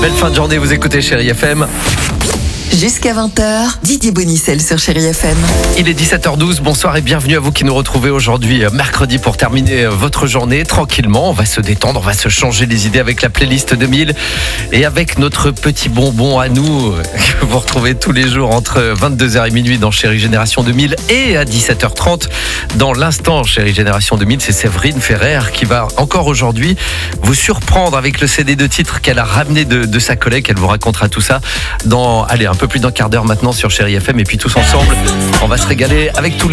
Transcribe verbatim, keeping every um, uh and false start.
Belle fin de journée, vous écoutez Chérie F M. Jusqu'à vingt heures, Didier Bonicel sur Chérie F M. Il est dix-sept heures douze, bonsoir et bienvenue à vous qui nous retrouvez aujourd'hui mercredi pour terminer votre journée tranquillement. On va se détendre, on va se changer les idées avec la playlist deux mille et avec notre petit bonbon à nous que vous retrouvez tous les jours entre vingt-deux heures et minuit dans Chérie Génération deux mille et à dix-sept heures trente dans l'instant Chérie Génération deux mille. C'est Séverine Ferrer qui va encore aujourd'hui vous surprendre avec le C D de titres qu'elle a ramené de, de sa collègue. Elle vous racontera tout ça dans, allez, un peu plus d'un quart d'heure maintenant sur Chérie F M et puis tous ensemble, on va se régaler avec tous les